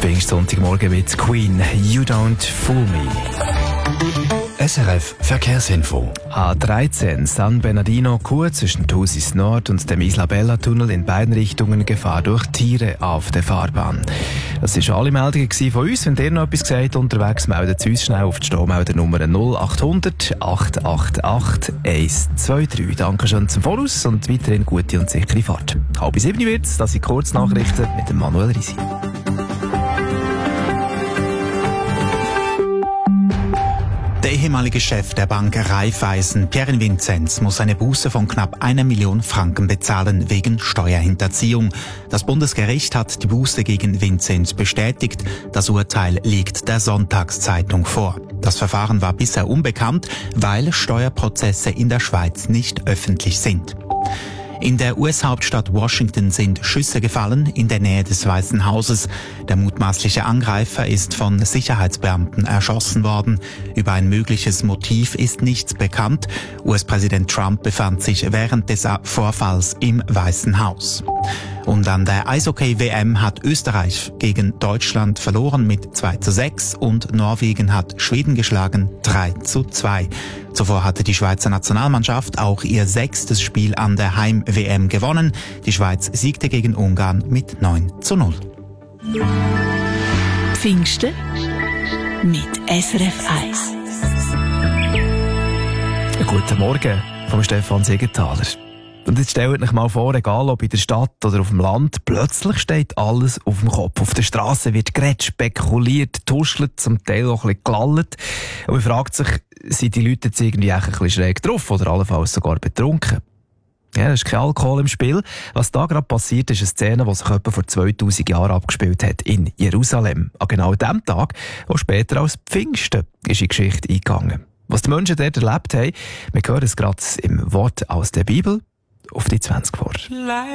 Pfingstsonntagmorgen mit Queen, You Don't Fool Me. SRF Verkehrsinfo. A13 San Bernardino Chur zwischen Thusis Nord und dem Isla Bella Tunnel in beiden Richtungen Gefahr durch Tiere auf der Fahrbahn. Das waren alle Meldungen von uns. Wenn ihr noch etwas gesagt unterwegs, meldet es uns schnell auf die Staumeldernummer 0800 888 123. Dankeschön zum Voraus und weiterhin gute und sichere Fahrt. 6:30 wird's, das sind Kurznachrichten mit dem Manuel Risi. Der ehemalige Chef der Bank Raiffeisen, Pierre Vinzenz, muss eine Buße von knapp 1 Million Franken bezahlen wegen Steuerhinterziehung. Das Bundesgericht hat die Buße gegen Vinzenz bestätigt. Das Urteil liegt der Sonntagszeitung vor. Das Verfahren war bisher unbekannt, weil Steuerprozesse in der Schweiz nicht öffentlich sind. In der US-Hauptstadt Washington sind Schüsse gefallen in der Nähe des Weißen Hauses. Der mutmaßliche Angreifer ist von Sicherheitsbeamten erschossen worden. Über ein mögliches Motiv ist nichts bekannt. US-Präsident Trump befand sich während des Vorfalls im Weißen Haus. Und an der Eishockey-WM hat Österreich gegen Deutschland verloren mit 2:6 und Norwegen hat Schweden geschlagen 3:2. Zuvor hatte die Schweizer Nationalmannschaft auch ihr 6. Spiel an der Heim-WM gewonnen. Die Schweiz siegte gegen Ungarn mit 9:0. Pfingsten mit SRF 1. Guten Morgen vom Stefan Siegenthaler. Und jetzt stellt euch mal vor, egal ob in der Stadt oder auf dem Land, plötzlich steht alles auf dem Kopf. Auf der Straße wird geredet, spekuliert, tuschelt, zum Teil auch ein bisschen gelallt. Und man fragt sich, sind die Leute jetzt irgendwie ein bisschen schräg drauf oder allenfalls sogar betrunken? Ja, es ist kein Alkohol im Spiel. Was da gerade passiert, ist eine Szene, die sich etwa vor 2000 Jahren abgespielt hat in Jerusalem. An genau dem Tag, wo später als Pfingsten ist in die Geschichte eingegangen. Was die Menschen dort erlebt haben, wir hören es gerade im Wort aus der Bibel. Auf die 20 vor.